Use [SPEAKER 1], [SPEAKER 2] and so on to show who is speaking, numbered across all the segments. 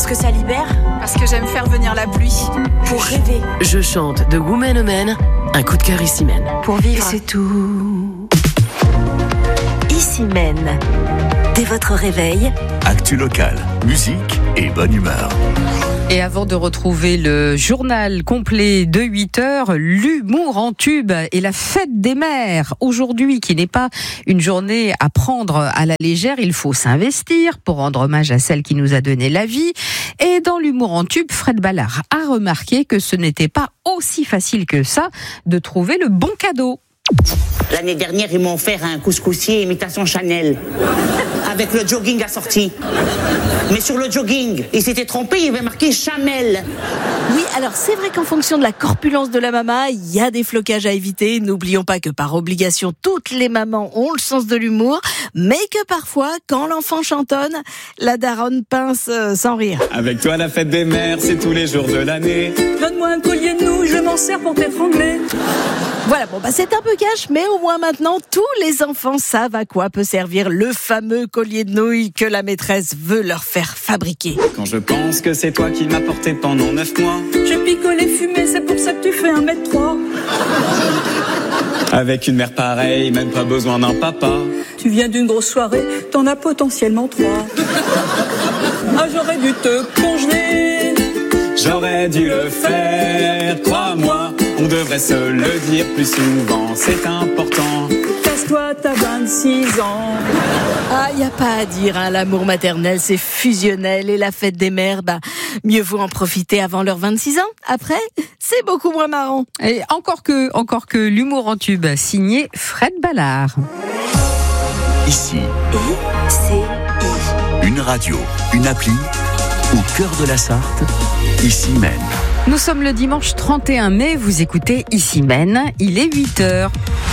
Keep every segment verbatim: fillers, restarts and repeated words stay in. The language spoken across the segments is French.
[SPEAKER 1] Parce que ça libère.
[SPEAKER 2] Parce que j'aime faire venir la pluie.
[SPEAKER 1] Pour rêver.
[SPEAKER 3] Je chante de Woman Omen, un coup de cœur Ici Men.
[SPEAKER 1] Pour vivre.
[SPEAKER 4] Et c'est tout. Ici Men. Dès votre réveil.
[SPEAKER 5] Actu locale, musique et bonne humeur.
[SPEAKER 6] Et avant de retrouver le journal complet de huit heures, l'humour en tube et la fête des mères. Aujourd'hui, qui n'est pas une journée à prendre à la légère, il faut s'investir pour rendre hommage à celle qui nous a donné la vie. Et dans l'humour en tube, Fred Ballard a remarqué que ce n'était pas aussi facile que ça de trouver le bon cadeau.
[SPEAKER 7] L'année dernière, ils m'ont offert un couscoussier imitation Chanel, avec le jogging assorti. Mais sur le jogging, ils s'étaient trompés, il y avait marqué Chamel.
[SPEAKER 1] Oui, alors c'est vrai qu'en fonction de la corpulence de la maman, il y a des flocages à éviter. N'oublions pas que par obligation, toutes les mamans ont le sens de l'humour, mais que parfois, quand l'enfant chantonne, la daronne pince euh, sans rire.
[SPEAKER 8] Avec toi, la fête des mères, c'est tous les jours de l'année.
[SPEAKER 2] Donne-moi un collier de nouilles, je m'en sers pour t'étrangler.
[SPEAKER 1] Voilà, bon bah c'est un peu cash, mais au moins maintenant, tous les enfants savent à quoi peut servir le fameux collier de nouilles que la maîtresse veut leur faire fabriquer.
[SPEAKER 8] Quand je pense que c'est toi qui m'as porté pendant neuf mois.
[SPEAKER 2] J'ai picolé fumé, c'est pour ça que tu fais un mètre trois.
[SPEAKER 8] Avec une mère pareille, même pas besoin d'un papa.
[SPEAKER 2] Tu viens d'une grosse soirée, t'en as potentiellement trois. Ah, j'aurais dû te congeler.
[SPEAKER 8] J'aurais dû le faire, crois-moi. On devrait se le dire plus souvent, c'est important.
[SPEAKER 2] Casse-toi, t'as vingt-six ans.
[SPEAKER 1] Ah, y a pas à dire, hein, l'amour maternel c'est fusionnel et la fête des mères, bah mieux vaut en profiter avant leurs vingt-six ans. Après, c'est beaucoup moins marrant.
[SPEAKER 6] Et encore que, encore que l'humour en tube, signé Fred Ballard.
[SPEAKER 5] Ici,
[SPEAKER 4] Et c'est I.
[SPEAKER 5] une radio, une appli, au cœur de la Sarthe, Ici Men.
[SPEAKER 6] Nous sommes le dimanche trente et un mai, vous écoutez Ici Men, il est huit heures.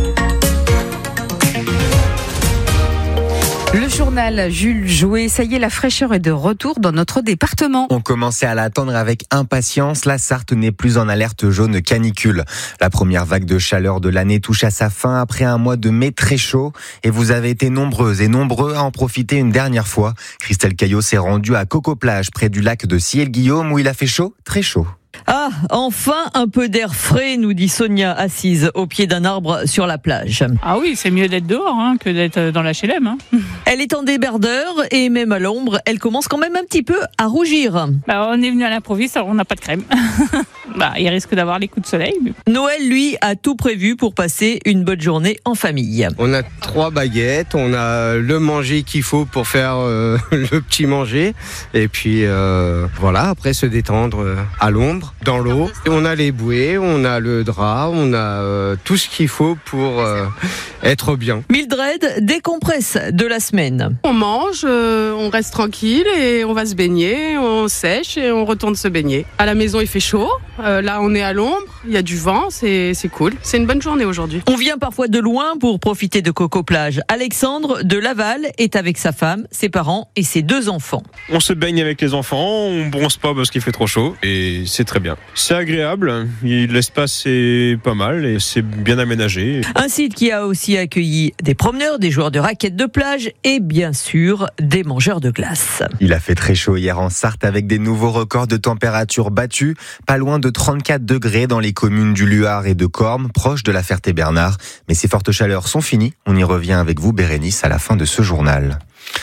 [SPEAKER 6] Le journal Jules Jouet, ça y est, la fraîcheur est de retour dans notre département.
[SPEAKER 9] On commençait à l'attendre avec impatience. La Sarthe n'est plus en alerte jaune canicule. La première vague de chaleur de l'année touche à sa fin après un mois de mai très chaud. Et vous avez été nombreuses et nombreux à en profiter une dernière fois. Christelle Caillot s'est rendue à Coco-Plage, près du lac de Ciel-Guillaume, où il a fait chaud, très chaud.
[SPEAKER 10] Ah, enfin un peu d'air frais, nous dit Sonia, assise au pied d'un arbre sur la plage.
[SPEAKER 11] Ah oui, c'est mieux d'être dehors hein, que d'être dans l'H L M. Hein.
[SPEAKER 10] Elle est en débardeur et même à l'ombre, elle commence quand même un petit peu à rougir.
[SPEAKER 11] Bah, on est venu à l'improviste, alors on n'a pas de crème. Bah, il risque d'avoir les coups de soleil. Mais...
[SPEAKER 10] Noël, lui, a tout prévu pour passer une bonne journée en famille.
[SPEAKER 12] On a trois baguettes, on a le manger qu'il faut pour faire euh, le petit manger. Et puis euh, voilà, après se détendre euh, à l'ombre, dans l'eau. Et on a les bouées, on a le drap, on a euh, tout ce qu'il faut pour euh, être bien.
[SPEAKER 10] Mildred décompresse de la semaine.
[SPEAKER 13] On mange, euh, on reste tranquille et on va se baigner, on sèche et on retourne se baigner. À la maison, il fait chaud. Euh, là, on est à l'ombre, il y a du vent, c'est, c'est cool. C'est une bonne journée aujourd'hui.
[SPEAKER 10] On vient parfois de loin pour profiter de Coco-Plage. Alexandre de Laval est avec sa femme, ses parents et ses deux enfants.
[SPEAKER 14] On se baigne avec les enfants, on bronze pas parce qu'il fait trop chaud et c'est très bien. C'est agréable, l'espace est pas mal et c'est bien aménagé.
[SPEAKER 10] Un site qui a aussi accueilli des promeneurs, des joueurs de raquettes de plage et bien sûr des mangeurs de glace.
[SPEAKER 9] Il a fait très chaud hier en Sarthe avec des nouveaux records de température battus, pas loin de trente-quatre degrés dans les communes du Luard et de Cormes, proche de la Ferté-Bernard. Mais ces fortes chaleurs sont finies. On y revient avec vous, Bérénice, à la fin de ce journal.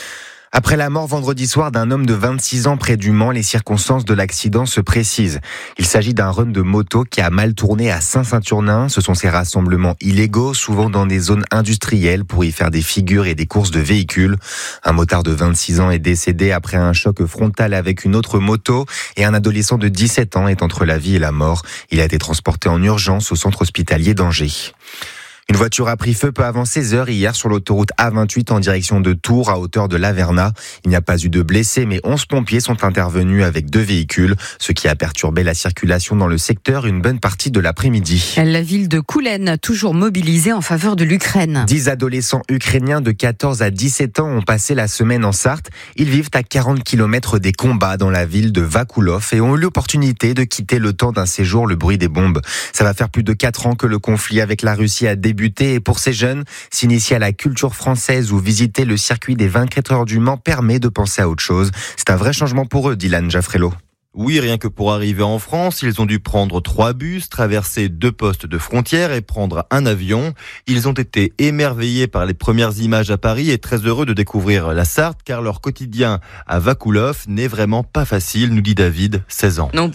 [SPEAKER 9] Après la mort vendredi soir d'un homme de vingt-six ans près du Mans, les circonstances de l'accident se précisent. Il s'agit d'un run de moto qui a mal tourné à Saint-Saturnin. Ce sont ces rassemblements illégaux, souvent dans des zones industrielles, pour y faire des figures et des courses de véhicules. Un motard de vingt-six ans est décédé après un choc frontal avec une autre moto et un adolescent de dix-sept ans est entre la vie et la mort. Il a été transporté en urgence au centre hospitalier d'Angers. Une voiture a pris feu peu avant seize heures hier sur l'autoroute A vingt-huit en direction de Tours à hauteur de Lavernat. Il n'y a pas eu de blessés mais onze pompiers sont intervenus avec deux véhicules, ce qui a perturbé la circulation dans le secteur une bonne partie de l'après-midi.
[SPEAKER 6] La ville de Koulen, toujours mobilisée en faveur de l'Ukraine.
[SPEAKER 9] Dix adolescents ukrainiens de quatorze à dix-sept ans ont passé la semaine en Sarthe. Ils vivent à quarante kilomètres des combats dans la ville de Vakoulov et ont eu l'opportunité de quitter le temps d'un séjour le bruit des bombes. Ça va faire plus de quatre ans que le conflit avec la Russie a débuté. débuter. Et pour ces jeunes, s'initier à la culture française ou visiter le circuit des vingt-quatre heures du Mans permet de penser à autre chose. C'est un vrai changement pour eux, Dylan Jaffrello.
[SPEAKER 15] Oui, rien que pour arriver en France, ils ont dû prendre trois bus, traverser deux postes de frontière et prendre un avion. Ils ont été émerveillés par les premières images à Paris et très heureux de découvrir la Sarthe, car leur quotidien à Vacoulov n'est vraiment pas facile, nous dit David, seize ans.
[SPEAKER 16] Donc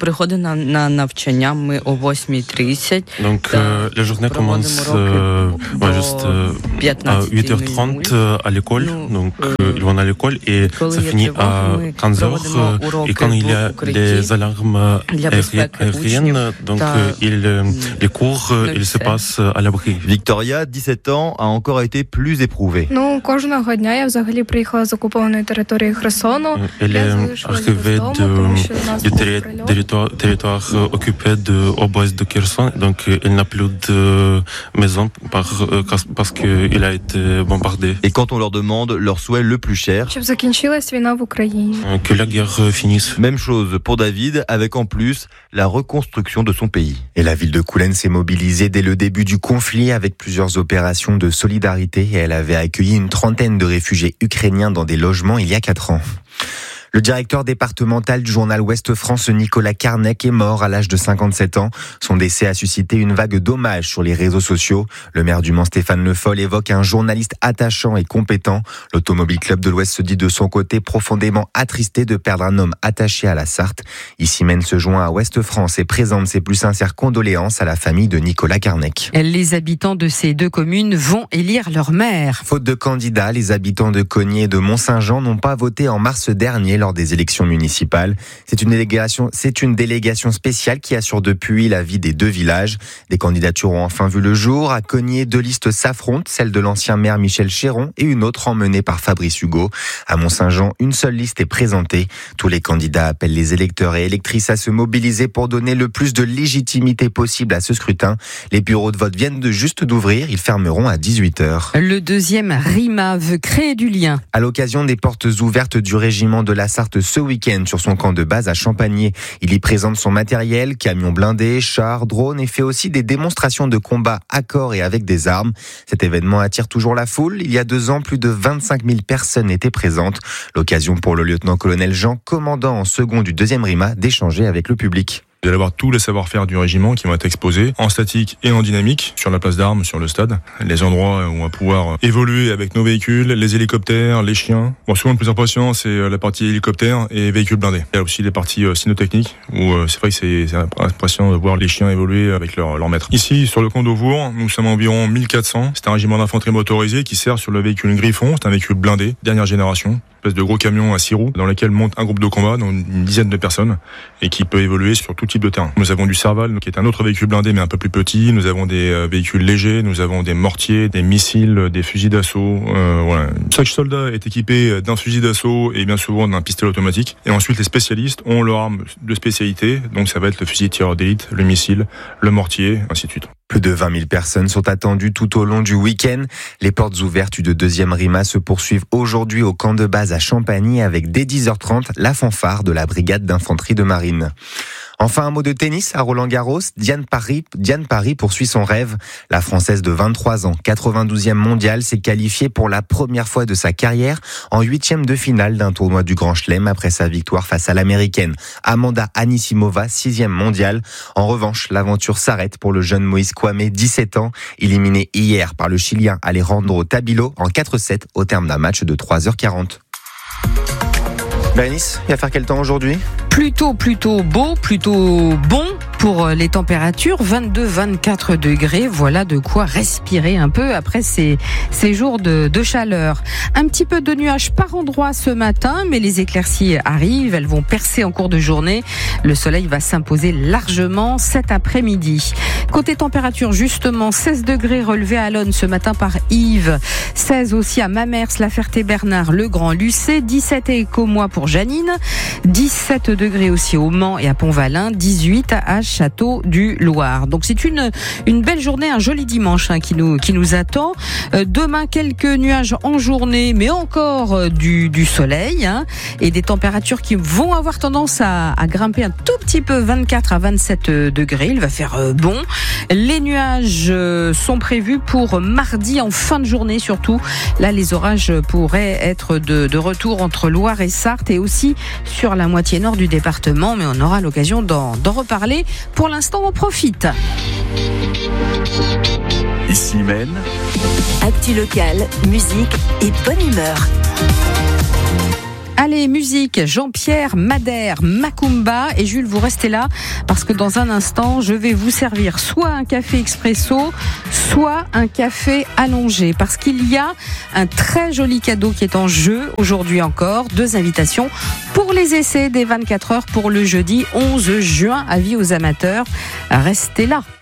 [SPEAKER 17] euh, la journée commence euh, bah, juste euh, à huit heures trente euh, à l'école. Donc euh, ils vont à l'école et ça finit à quinze heures. Euh, et quand il y a les les alarmes aériennes, donc euh, il, euh, les cours, euh, ils se passent à l'abri.
[SPEAKER 15] Victoria, dix-sept ans, a encore été plus éprouvée.
[SPEAKER 17] Elle est arrivée de, du terri- territoire, territoire euh, occupé de l'oblast de Kherson, donc euh, elle n'a plus de maison par, euh, parce qu'il a été bombardé.
[SPEAKER 15] Et quand on leur demande leur souhait le plus cher,
[SPEAKER 17] euh, que la guerre finisse.
[SPEAKER 15] Même chose pour David, avec en plus la reconstruction de son pays.
[SPEAKER 9] Et la ville de Koulen s'est mobilisée dès le début du conflit avec plusieurs opérations de solidarité et elle avait accueilli une trentaine de réfugiés ukrainiens dans des logements il y a quatre ans. Le directeur départemental du journal Ouest France, Nicolas Carnec, est mort à l'âge de cinquante-sept ans. Son décès a suscité une vague d'hommages sur les réseaux sociaux. Le maire du Mans, Stéphane Le Foll, évoque un journaliste attachant et compétent. L'Automobile Club de l'Ouest se dit de son côté profondément attristé de perdre un homme attaché à la Sarthe. Ici-Même se joint à Ouest France et présente ses plus sincères condoléances à la famille de Nicolas Carnec.
[SPEAKER 6] Les habitants de ces deux communes vont élire leur maire.
[SPEAKER 9] Faute de candidats, les habitants de Cognier et de Mont-Saint-Jean n'ont pas voté en mars dernier lors des élections municipales. C'est une délégation, c'est une délégation spéciale qui assure depuis la vie des deux villages. Des candidatures ont enfin vu le jour. À Cognier, deux listes s'affrontent, celle de l'ancien maire Michel Chéron et une autre emmenée par Fabrice Hugo. À Mont-Saint-Jean, une seule liste est présentée. Tous les candidats appellent les électeurs et électrices à se mobiliser pour donner le plus de légitimité possible à ce scrutin. Les bureaux de vote viennent de juste d'ouvrir. Ils fermeront à dix-huit heures.
[SPEAKER 6] Le deuxième RIMA veut créer du lien.
[SPEAKER 9] À l'occasion des portes ouvertes du régiment de la Sarthe ce week-end sur son camp de base à Champagné. Il y présente son matériel, camions blindés, chars, drones et fait aussi des démonstrations de combat à corps et avec des armes. Cet événement attire toujours la foule. Il y a deux ans, plus de vingt-cinq mille personnes étaient présentes. L'occasion pour le lieutenant-colonel Jean, commandant en second du deuxième RIMA, d'échanger avec le public.
[SPEAKER 18] Vous allez avoir tous les savoir-faire du régiment qui vont être exposés en statique et en dynamique sur la place d'armes, sur le stade. Les endroits où on va pouvoir évoluer avec nos véhicules, les hélicoptères, les chiens. Bon, souvent le plus impressionnant, c'est la partie hélicoptère et véhicules blindés. Il y a aussi les parties cynotechniques où c'est vrai que c'est, c'est impressionnant de voir les chiens évoluer avec leur, leur maître. Ici, sur le camp d'Auvour, nous sommes environ mille quatre cents. C'est un régiment d'infanterie motorisé qui sert sur le véhicule Griffon. C'est un véhicule blindé, dernière génération. Une espèce de gros camion à six roues dans lequel monte un groupe de combat, donc une dizaine de personnes, et qui peut évoluer sur tout type de terrain. Nous avons du Serval, qui est un autre véhicule blindé mais un peu plus petit. Nous avons des véhicules légers, nous avons des mortiers, des missiles, des fusils d'assaut. Euh, voilà. Chaque soldat est équipé d'un fusil d'assaut et bien souvent d'un pistolet automatique. Et ensuite, les spécialistes ont leur arme de spécialité, donc ça va être le fusil tireur d'élite, le missile, le mortier, ainsi de suite.
[SPEAKER 9] Plus de vingt mille personnes sont attendues tout au long du week-end. Les portes ouvertes du deuxième RIMA se poursuivent aujourd'hui au camp de base à Champagny avec dès dix heures trente la fanfare de la brigade d'infanterie de marine. Enfin, un mot de tennis à Roland-Garros. Diane Paris, Diane Paris poursuit son rêve. La Française de vingt-trois ans, quatre-vingt-douzième mondiale, s'est qualifiée pour la première fois de sa carrière en huitième de finale d'un tournoi du Grand Chelem après sa victoire face à l'Américaine Amanda Anisimova, sixième mondiale. En revanche, l'aventure s'arrête pour le jeune Moïse Kouamé, dix-sept ans, éliminé hier par le Chilien Alejandro Tabilo en quatre sept au terme d'un match de trois heures quarante. Bérénice, il va faire quel temps aujourd'hui ?
[SPEAKER 6] Plutôt, plutôt beau, plutôt bon pour les températures, vingt-deux à vingt-quatre degrés. Voilà de quoi respirer un peu après ces, ces jours de, de chaleur. Un petit peu de nuages par endroits ce matin, mais les éclaircies arrivent. Elles vont percer en cours de journée. Le soleil va s'imposer largement cet après-midi. Côté température, justement, seize degrés relevés à l'Aune ce matin par Yves. seize aussi à Mamers, La Ferté-Bernard, Le Grand Lucé. dix-sept à Écomois pour Janine. dix-sept degrés aussi au Mans et à Pont-Valin. dix-huit à Agen. Château du Loir. Donc c'est une une belle journée, un joli dimanche hein, qui nous qui nous attend. Euh, demain quelques nuages en journée, mais encore euh, du du soleil hein, et des températures qui vont avoir tendance à, à grimper un tout petit peu, vingt-quatre à vingt-sept degrés. Il va faire euh, bon. Les nuages euh, sont prévus pour mardi en fin de journée surtout. Là les orages pourraient être de, de retour entre Loire et Sarthe et aussi sur la moitié nord du département, mais on aura l'occasion d'en, d'en reparler. Pour l'instant, on profite.
[SPEAKER 5] Ici Maine.
[SPEAKER 4] Actu locale, musique et bonne humeur.
[SPEAKER 6] Allez, musique, Jean-Pierre Madère, Macumba. Et Jules, vous restez là parce que dans un instant, je vais vous servir soit un café expresso, soit un café allongé. Parce qu'il y a un très joli cadeau qui est en jeu aujourd'hui encore. Deux invitations pour les essais des vingt-quatre heures pour le jeudi onze juin. Avis aux amateurs, restez là.